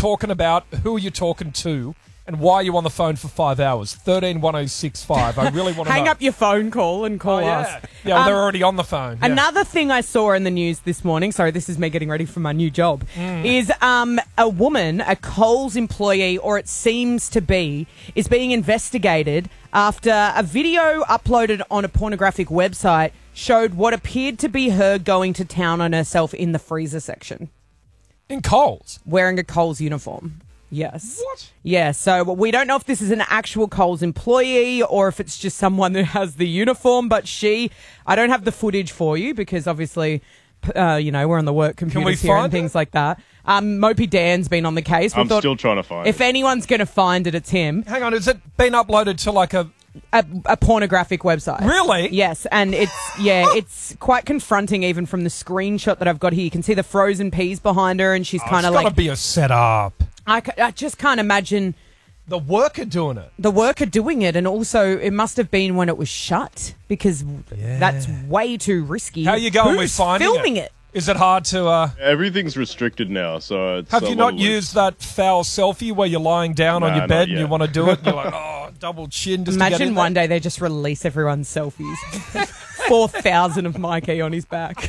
talking about who you're talking to and why you're on the phone for 5 hours. 131065. I really want to Hang know. up your phone call and call us. Yeah, well, they're already on the phone. Yeah. Another thing I saw in the news this morning, sorry, this is me getting ready for my new job, is a woman, a Coles employee, or it seems to be, is being investigated after a video uploaded on a pornographic website showed what appeared to be her going to town on herself in the freezer section. In Coles? Wearing a Coles uniform. Yes. What? Yeah, so we don't know if this is an actual Coles employee or if it's just someone that has the uniform, but I don't have the footage for you because obviously, we're on the work computers here and things like that. Mopey Dan's been on the case. I'm still trying to find it. If anyone's going to find it, it's him. Hang on, has it been uploaded to like a pornographic website? Really? Yes, and it's quite confronting even from the screenshot that I've got here. You can see the frozen peas behind her and she's kind of like... It's got to be a setup. I just can't imagine... The worker doing it. The worker doing it, and also it must have been when it was shut because that's way too risky. How are you going with finding filming it? Is it hard to... Everything's restricted now, so it's... Have you not used that foul selfie where you're lying down on your bed and you want to do it and you're like, double chin just to get in Imagine one day they just release everyone's selfies. 4,000 of Mikey on his back.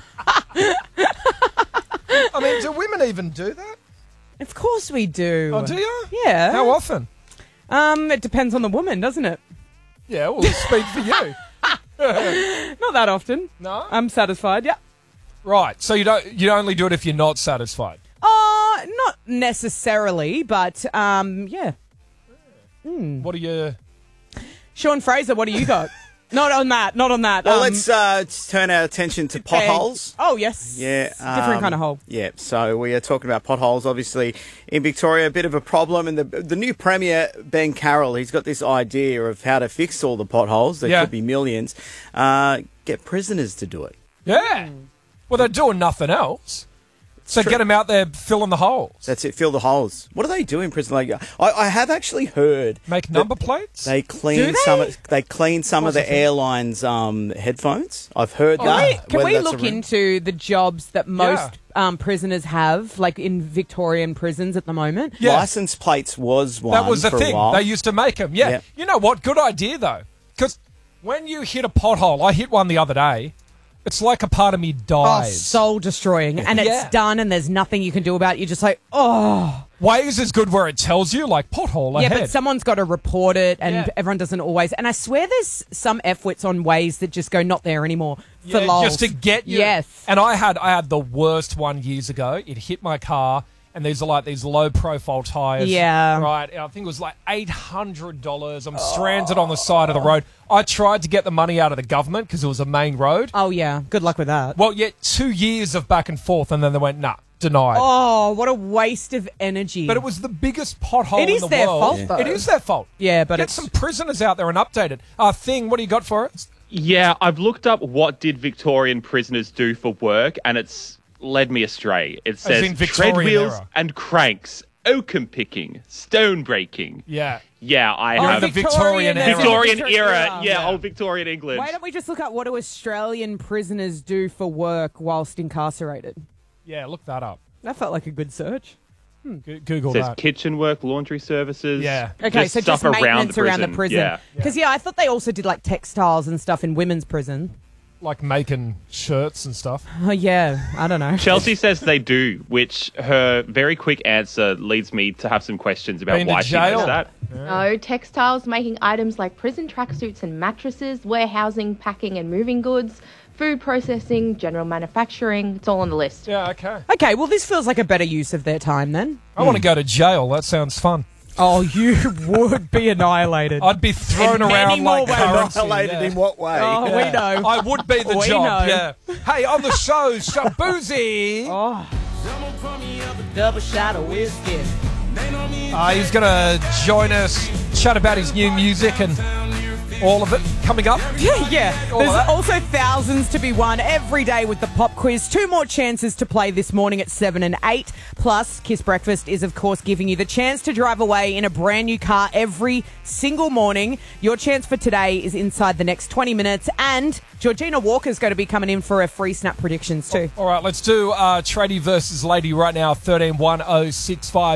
I mean, do women even do that? Of course we do. Oh, do you? Yeah. How often? It depends on the woman, doesn't it? Yeah, well, speak for you. Not that often. No? I'm satisfied, yeah. Right, so you only do it if you're not satisfied? Not necessarily, but, yeah. What do you... Sean Fraser, what do you got? Not on that. Well, let's turn our attention to potholes. Oh, yes. Yeah. Different kind of hole. Yeah, so we are talking about potholes, obviously, in Victoria, a bit of a problem. And the new Premier, Ben Carroll, he's got this idea of how to fix all the potholes. There could be millions. Get prisoners to do it. Yeah. Well, they're doing nothing else. So get them out there filling the holes. That's it, fill the holes. What do they do in prison? Like, I have actually heard... Make number plates? They clean some of the airlines' headphones. I've heard that. Can we look into the jobs that most prisoners have, like in Victorian prisons at the moment? Yeah. License plates was one. That was the thing. They used to make them. Yeah. You know what? Good idea, though. Because when you hit a pothole, I hit one the other day. It's like a part of me dies. Oh, soul destroying. And it's done and there's nothing you can do about it. You're just like, oh. Waze is good where it tells you, like, pothole ahead. Yeah, but someone's got to report it and everyone doesn't always. And I swear there's some F-wits on Waze that just go not there anymore for lols. Just to get you. Yes. And I had the worst one years ago. It hit my car. And these are like these low-profile tyres. Yeah. Right. And I think it was like $800. I'm stranded on the side of the road. I tried to get the money out of the government because it was a main road. Oh, yeah. Good luck with that. Well, 2 years of back and forth, and then they went, nah, denied. Oh, what a waste of energy. But it was the biggest pothole in the world. It is their fault, though. It is their fault. Yeah, but Get some prisoners out there and update it. Thing, what do you got for us? Yeah, I've looked up what did Victorian prisoners do for work, and it's led me astray. It says treadwheels and cranks, oakum picking, stone breaking. Yeah. Yeah, I have the Victorian era. Victorian era. Yeah, old Victorian England. Why don't we just look up what do Australian prisoners do for work whilst incarcerated? Yeah, look that up. That felt like a good search. Google that. It says that. kitchen work, laundry services. Yeah. Okay, so stuff just maintenance around the prison. Yeah. Because, I thought they also did like textiles and stuff in women's prison. Like making shirts and stuff. Oh, yeah. I don't know. Chelsea says they do, which her very quick answer leads me to have some questions about why she knows that. No, textiles, making items like prison tracksuits and mattresses, warehousing, packing and moving goods, food processing, general manufacturing. It's all on the list. Yeah, okay. Okay, well, this feels like a better use of their time then. I want to go to jail. That sounds fun. Oh, you would be annihilated. I'd be thrown around like currency. Annihilated in what way? Oh, we know. I would be the We job, know. yeah. Hey, on the show, Shabuzi. Double shot of whiskey. He's going to join us, chat about his new music and all of it coming up. Yeah. All There's of that. also thousands to be won every day with the pop quiz. 2 more chances to play this morning at 7 and 8. Plus, Kiss Breakfast is, of course, giving you the chance to drive away in a brand new car every single morning. Your chance for today is inside the next 20 minutes. And Georgina Walker's going to be coming in for her free snap predictions too. All right, let's do Tradie versus Lady right now, 131065.